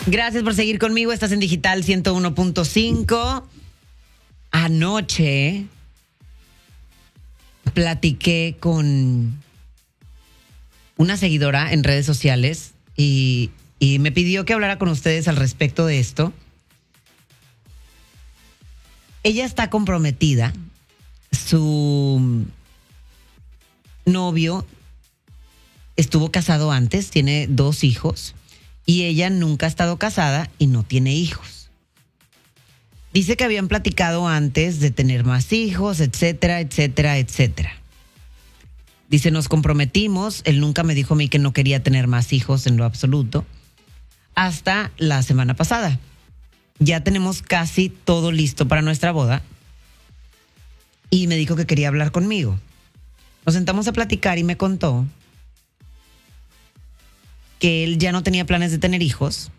Gracias por seguir conmigo. Estás en Digital 101.5. Anoche platiqué con una seguidora en redes sociales y me pidió que hablara con ustedes al respecto de esto. Ella está comprometida. Su novio estuvo casado antes, tiene 2 hijos, y ella nunca ha estado casada y no tiene hijos. Dice que habían platicado antes de tener más hijos, etcétera, etcétera, etcétera. Dice, nos comprometimos, él nunca me dijo a mí que no quería tener más hijos en lo absoluto, hasta la semana pasada. Ya tenemos casi todo listo para nuestra boda y me dijo que quería hablar conmigo. Nos sentamos a platicar y me contó que él ya no tenía planes de tener hijos,